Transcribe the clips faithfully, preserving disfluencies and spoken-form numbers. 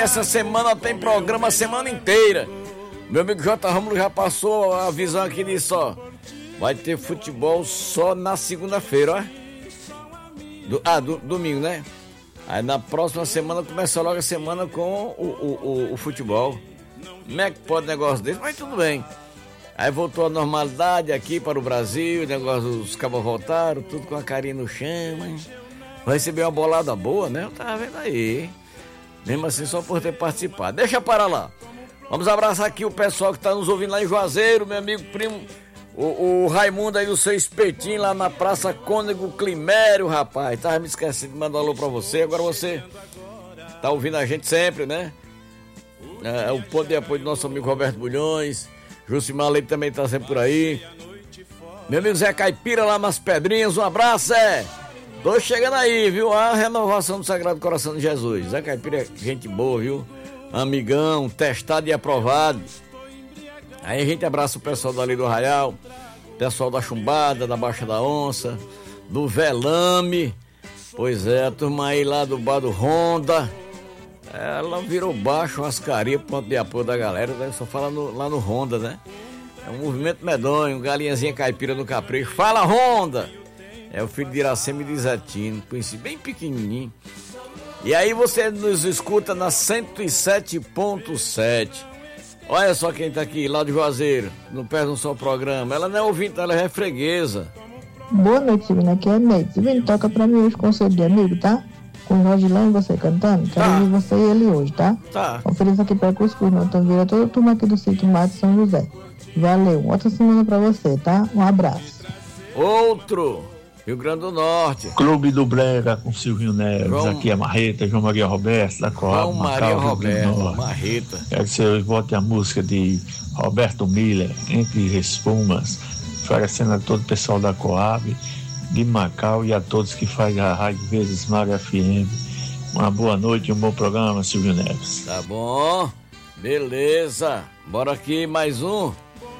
Essa semana tem programa a semana inteira. Meu amigo J. Rômulo já passou a visão aqui disso, ó. Vai ter futebol só na segunda-feira, ó. Do, ah, do, domingo, né? Aí na próxima semana começa logo a semana com o, o, o, o futebol. Como é que pode negócio desse? Mas tudo bem. Aí voltou a normalidade aqui para o Brasil, o negócio dos cabos voltaram, tudo com a carinha no chão, mas vai receber uma bolada boa, né? Eu tava vendo aí. Mesmo assim, só por ter participado. Deixa para lá. Vamos abraçar aqui o pessoal que está nos ouvindo lá em Juazeiro, meu amigo primo, o, o Raimundo aí do seu espetinho lá na Praça Cônego Climério, rapaz. Tava me esquecendo de mandar um alô pra você. Agora você tá ouvindo a gente sempre, né? É, é o ponto de apoio do nosso amigo Roberto Bulhões. Jucimar Leite também tá sempre por aí. Meu amigo Zé Caipira lá nas Pedrinhas, um abraço, Zé. Tô chegando aí, viu? A renovação do Sagrado Coração de Jesus. Zé Caipira é gente boa, viu? Amigão, testado e aprovado. Aí a gente abraça o pessoal dali do Arraial, pessoal da Chumbada, da Baixa da Onça, do Velame. Pois é, a turma aí lá do bar do Honda. Ela virou baixo, churrascaria, ponto de apoio da galera, né? Só fala no, lá no Honda, né? É um movimento medonho, galinhazinha caipira no capricho. Fala, Honda! É o filho de Iracema e de Zetino, conheci bem pequenininho. E aí você nos escuta na cento e sete ponto sete. Olha só quem tá aqui, lá de Juazeiro, não perde um só programa. Ela não é ouvinte, ela é freguesa. Boa noite, Silvina, aqui é Neide. Silvina, toca pra mim hoje conselho de amigo, tá? Com o Jorgilão e você cantando. Quero Tá. ouvir você e ele hoje, tá? Tá. Ofereço aqui pra Cuscuz, não, então vira toda a turma aqui do sítio Mato São José. Valeu, outra semana pra você, tá? Um abraço. Outro, Rio Grande do Norte. Clube do Brega com Silvio Neves, João- aqui é Marreta, João Maria Roberto, da Coab, João Maria Macau, Rio Grande do Roberto, Norte. Marreta. Quero que você vote a música de Roberto Miller, Entre Espumas, oferecendo a todo o pessoal da Coab, de Macau e a todos que fazem a Rádio Vezes Mar F M. Uma boa noite e um bom programa, Silvio Neves. Tá bom, beleza. Bora aqui, mais um.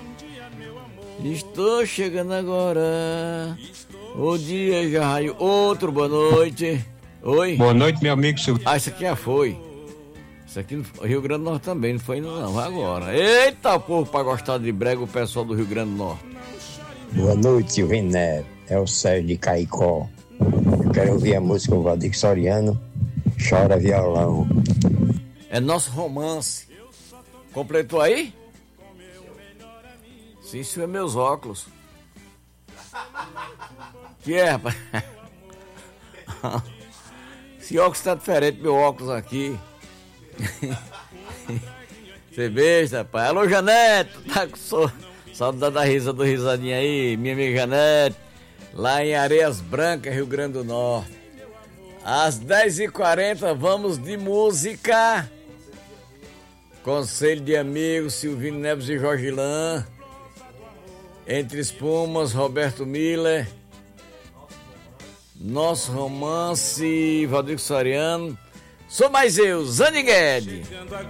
Estou chegando agora. O dia já raiou. Outro, boa noite. Oi. Boa noite, meu amigo Silvio. Ah, isso aqui já foi. Isso aqui no Rio Grande do Norte também, não foi ainda não, vai agora. Eita, povo, pra gostar de brega, o pessoal do Rio Grande do Norte. Boa noite, Silvio Neto. É o Sérgio de Caicó. Eu quero ouvir a música do Valdir Soriano, Chora Violão. É nosso romance. Completou aí? Sim, isso é meus óculos. Que é, rapaz? Esse óculos tá diferente do meu óculos aqui. Você beija, rapaz. Alô, Janete, tá com so... saudade da risa do risadinha aí, minha amiga Janete, lá em Areias Brancas, Rio Grande do Norte. Às dez e quarenta, vamos de música. Conselho de amigos, Silvino Neves e Jorgilan. Entre Espumas, Roberto Miller. Nosso romance, Valdir Soriano. Sou mais eu, Zani Guedes.